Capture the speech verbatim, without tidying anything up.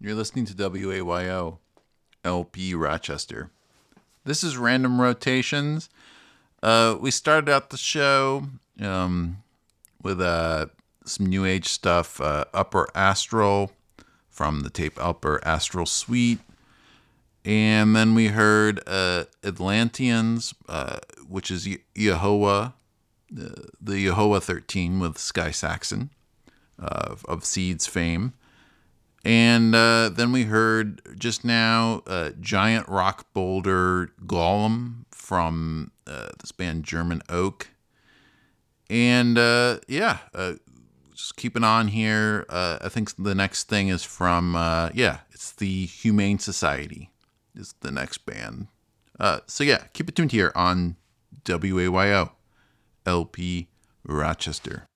You're listening to W A Y O, L P Rochester. This is Random Rotations. Uh, we started out the show um, with uh, some New Age stuff, uh, Upper Astral from the tape Upper Astral Suite. And then we heard uh, Atlanteans, uh, which is Ye- Yehovah, uh, the Yehovah thirteen with Sky Saxon uh, of Seeds fame. And uh, then we heard just now uh, Giant Rock Boulder Golem from uh, this band German Oak. And uh, yeah, uh, just keeping on here. Uh, I think the next thing is from, uh, yeah, it's the Humane Society is the next band. Uh, so yeah, keep it tuned here on W A Y O, L P Rochester.